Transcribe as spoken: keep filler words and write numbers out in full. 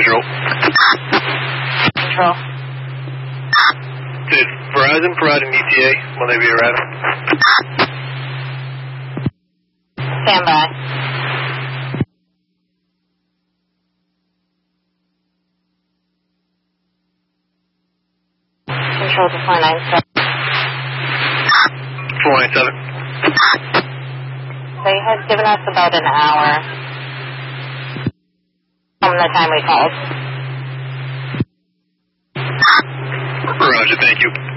Control. Control. Did Verizon provide an E T A when they be arriving? Stand by. Control to four nine seven. four nine seven. They had given us about an hour from the time we called. Roger, thank you.